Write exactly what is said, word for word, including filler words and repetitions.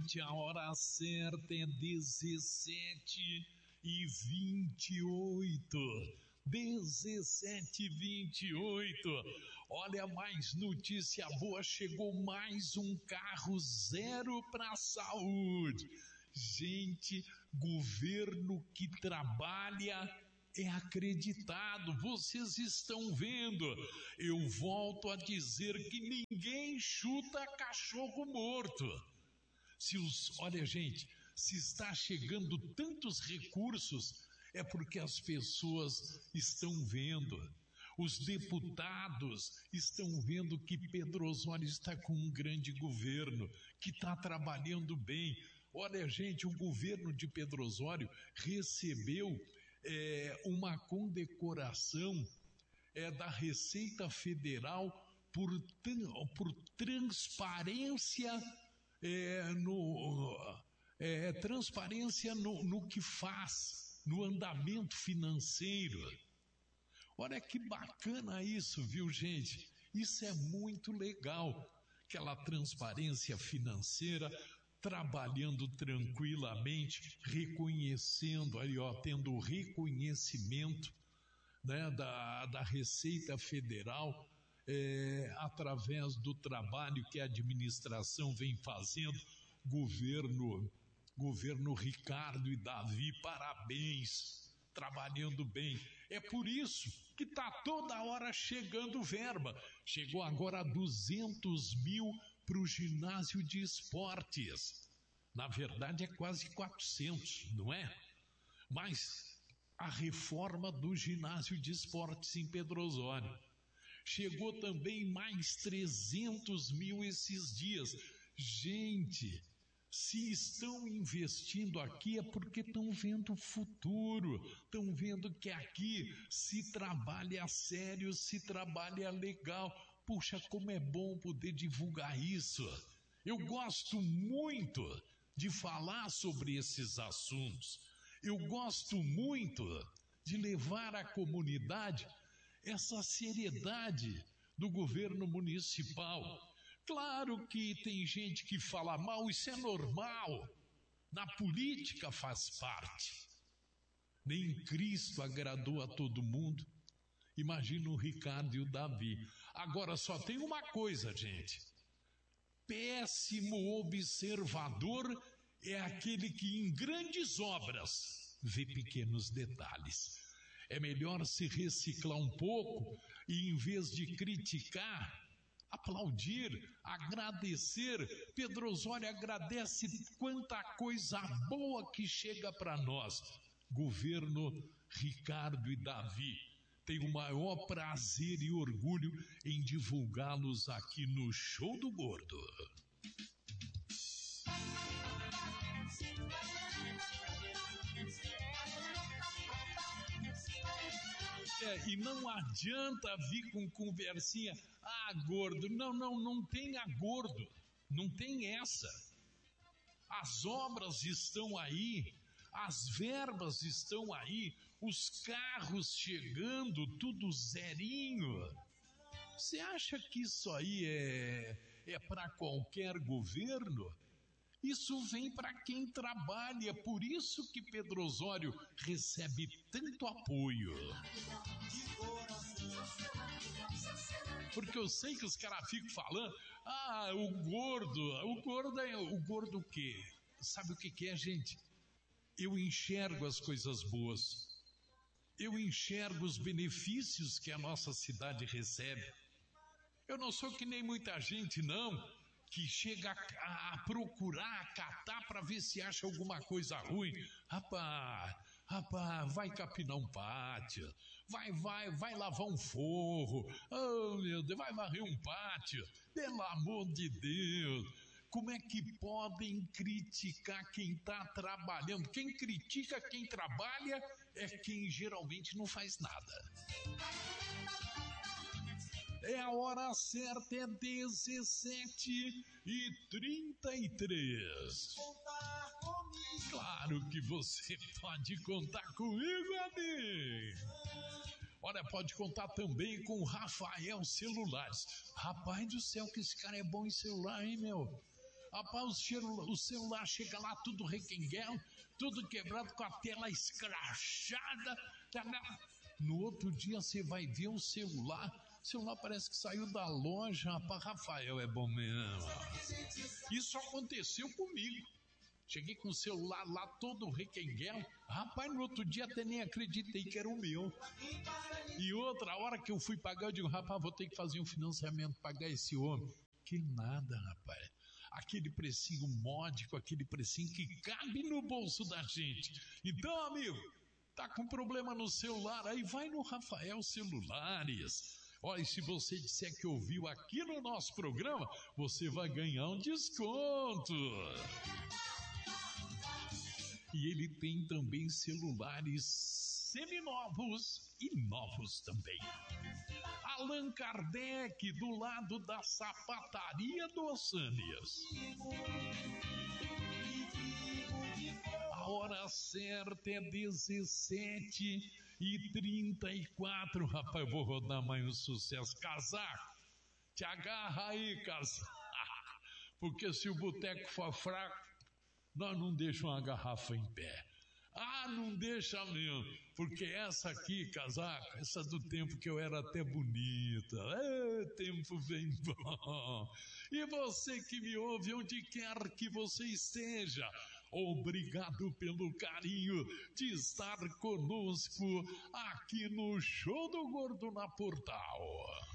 gente, a hora certa é dezessete e vinte e oito. dezessete e vinte e oito. Olha, mais notícia boa, chegou mais um carro zero para a saúde. Gente, governo que trabalha é acreditado, vocês estão vendo. Eu volto a dizer que ninguém chuta cachorro morto. Se os, olha, gente, se está chegando tantos recursos, é porque as pessoas estão vendo. Os deputados estão vendo que Pedro Osório está com um grande governo, que está trabalhando bem. Olha, gente, o governo de Pedro Osório recebeu é, uma condecoração é, da Receita Federal por, por transparência é, no, é, transparência no, no que faz, no andamento financeiro. Olha que bacana isso, viu, gente? Isso é muito legal. Aquela transparência financeira, trabalhando tranquilamente, reconhecendo, aí ó, tendo o reconhecimento, né, da, da Receita Federal, é, através do trabalho que a administração vem fazendo. Governo, governo Ricardo e Davi, parabéns, trabalhando bem. É por isso que está toda hora chegando verba. Chegou agora a duzentos mil para o ginásio de esportes. Na verdade é quase quatrocentos, não é? Mas a reforma do ginásio de esportes em Pedro Osório. Chegou também mais trezentos mil esses dias. Gente, se estão investindo aqui é porque estão vendo o futuro, estão vendo que aqui se trabalha sério, se trabalha legal. Puxa, como é bom poder divulgar isso. Eu gosto muito de falar sobre esses assuntos. Eu gosto muito de levar à comunidade essa seriedade do governo municipal. Claro que tem gente que fala mal, isso é normal. Na política faz parte. Nem Cristo agradou a todo mundo. Imagina o Ricardo e o Davi. Agora só tem uma coisa, gente. Péssimo observador é aquele que em grandes obras vê pequenos detalhes. É melhor se reciclar um pouco e, em vez de criticar, aplaudir, agradecer. Pedro Osório agradece quanta coisa boa que chega para nós. Governo Ricardo e Davi, tenho o maior prazer e orgulho em divulgá-los aqui no Show do Gordo. É, e não adianta vir com conversinha, ah, gordo, não, não, não tenha gordo, não tem essa. As obras estão aí, as verbas estão aí, os carros chegando, tudo zerinho. Você acha que isso aí é, é para qualquer governo? Isso vem para quem trabalha, é por isso que Pedro Osório recebe tanto apoio. Porque eu sei que os caras ficam falando, ah, o gordo, o gordo é o gordo o quê? Sabe o que que é, gente? Eu enxergo as coisas boas, eu enxergo os benefícios que a nossa cidade recebe. Eu não sou que nem muita gente, não, que chega a, a procurar, a catar para ver se acha alguma coisa ruim. Rapaz, rapaz, vai capinar um pátio, vai, vai, vai lavar um forro, oh meu Deus, vai varrer um pátio, pelo amor de Deus. Como é que podem criticar quem está trabalhando? Quem critica quem trabalha é quem geralmente não faz nada. É a hora certa, é dezessete e trinta e três. Claro que você pode contar comigo, amigo. Olha, pode contar também com o Rafael Celulares. Rapaz do céu, que esse cara é bom em celular, hein, meu? Rapaz, o celular, o celular chega lá tudo requenguel, tudo quebrado, com a tela escrachada. No outro dia você vai ver o celular, o celular parece que saiu da loja. Rapaz, Rafael é bom mesmo. Isso aconteceu comigo. Cheguei com o celular lá todo requenguel. Rapaz, no outro dia até nem acreditei que era o meu. E outra hora que eu fui pagar, eu digo, rapaz, vou ter que fazer um financiamento, pagar esse homem. Que nada, rapaz. Aquele precinho módico, aquele precinho que cabe no bolso da gente. Então, amigo, tá com problema no celular, aí vai no Rafael Celulares. Olha, e se você disser que ouviu aqui no nosso programa, você vai ganhar um desconto. E ele tem também celulares seminovos e novos também. Allan Kardec, do lado da sapataria do Osânias. A hora certa é dezessete e trinta e quatro. Rapaz, eu vou rodar mais um sucesso. Casaco, te agarra aí, casaco. Porque se o boteco for fraco, nós não deixamos uma garrafa em pé. Ah, não deixa mesmo, porque essa aqui, casaco, essa do tempo que eu era até bonita. É, tempo bem bom. E você que me ouve, onde quer que você esteja, obrigado pelo carinho de estar conosco aqui no Show do Gordo na Portal.